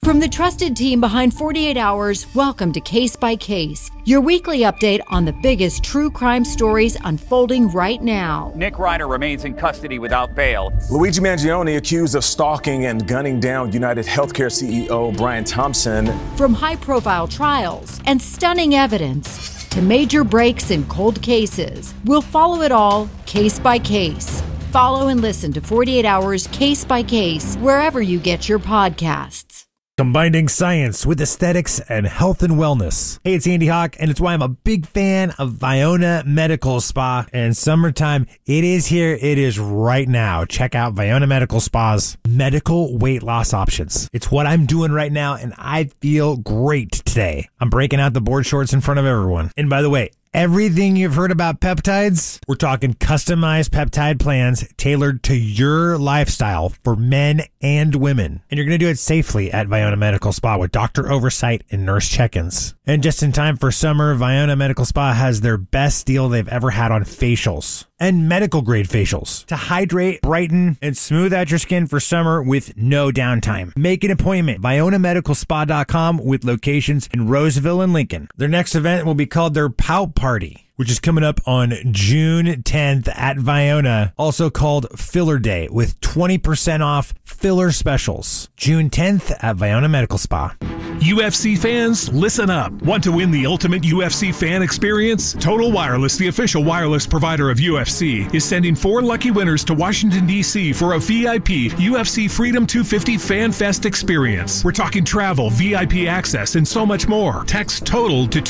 From the trusted team behind 48 Hours, welcome to Case by Case, your weekly update on the biggest true crime stories unfolding right now. Nick Ryder remains in custody without bail. Luigi Mangione accused of stalking and gunning down United Healthcare CEO Brian Thompson. From high-profile trials and stunning evidence to major breaks in cold cases, we'll follow it all case by case. Follow and listen to 48 Hours Case by Case wherever you get your podcasts. Combining science with aesthetics and health and wellness. Hey, it's Andy Hawk, and it's why I'm a big fan of Viona Medical Spa. And summertime, it is here. It is right now. Check out Viona Medical Spa's medical weight loss options. It's what I'm doing right now, and I feel great today. I'm breaking out the board shorts in front of everyone. And by the way, everything you've heard about peptides, we're talking customized peptide plans tailored to your lifestyle for men and women. And you're going to do it safely at Viona Medical Spa with doctor oversight and nurse check-ins. And just in time for summer, Viona Medical Spa has their best deal they've ever had on facials and medical grade facials to hydrate, brighten, and smooth out your skin for summer with no downtime. Make an appointment, VionaMedicalSpa.com, with locations in Roseville and Lincoln. Their next event will be called their Pout Party, which is coming up on June 10th at Viona, also called Filler Day, with 20% off filler specials. June 10th at Viona Medical Spa. UFC fans, listen up. Want to win the ultimate UFC fan experience? Total Wireless, the official wireless provider of UFC, is sending 4 lucky winners to Washington, D.C. for a VIP UFC Freedom 250 Fan Fest experience. We're talking travel, VIP access, and so much more. Text TOTAL to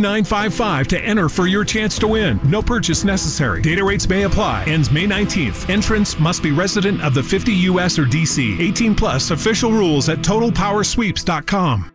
23955 to enter for your chance to win. No purchase necessary. Data rates may apply. Ends May 19th. Entrants must be resident of the 50 U.S. or D.C. 18 plus. Official rules at TotalPowerSweeps.com.